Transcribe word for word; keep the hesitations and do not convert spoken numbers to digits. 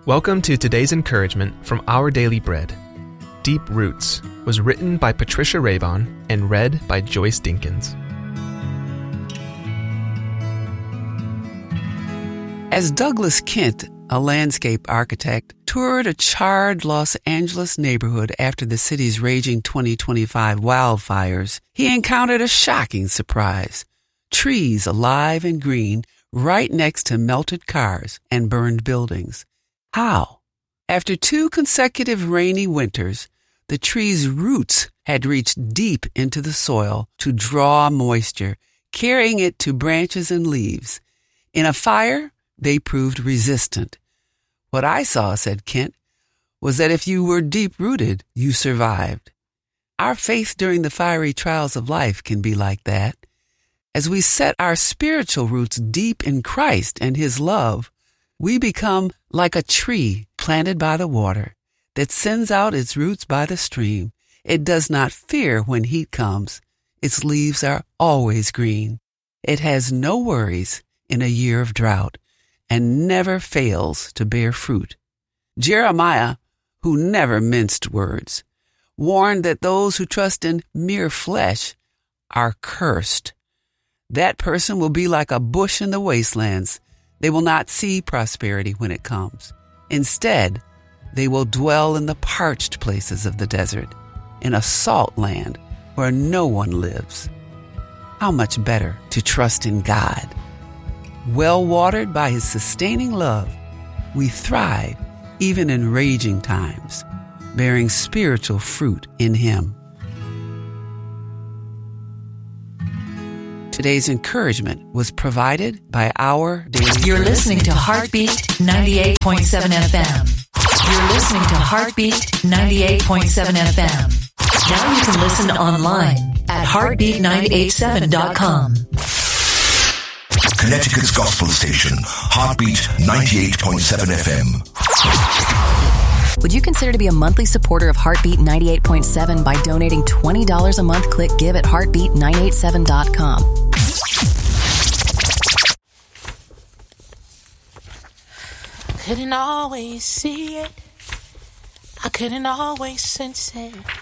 Welcome to today's encouragement from Our Daily Bread. Deep Roots was written by Patricia Raybon and read by Joyce Dinkins. As Douglas Kent, a landscape architect, toured a charred Los Angeles neighborhood after the city's raging twenty twenty-five wildfires, he encountered a shocking surprise. Trees alive and green right next to melted cars and burned buildings. How? After two consecutive rainy winters, the tree's roots had reached deep into the soil to draw moisture, carrying it to branches and leaves. In a fire, they proved resistant. What I saw, said Kent, was that if you were deep-rooted, you survived. Our faith during the fiery trials of life can be like that. As we set our spiritual roots deep in Christ and His love, we become like a tree planted by the water that sends out its roots by the stream. It does not fear when heat comes. Its leaves are always green. It has no worries in a year of drought and never fails to bear fruit. Jeremiah, who never minced words, warned that those who trust in mere flesh are cursed. That person will be like a bush in the wastelands. They will not see prosperity when it comes. Instead, they will dwell in the parched places of the desert, in a salt land where no one lives. How much better to trust in God. Well watered by His sustaining love, we thrive even in raging times, bearing spiritual fruit in Him. Today's encouragement was provided by Our Daily Bread. You're listening to Heartbeat ninety-eight point seven F M. You're listening to Heartbeat ninety-eight point seven F M. Now you can listen online at heartbeat nine eight seven dot com. Connecticut's gospel station, Heartbeat ninety-eight point seven F M. Would you consider to be a monthly supporter of Heartbeat ninety-eight point seven by donating twenty dollars a month? Click give at heartbeat nine eight seven dot com. Couldn't always see it. I couldn't always sense it.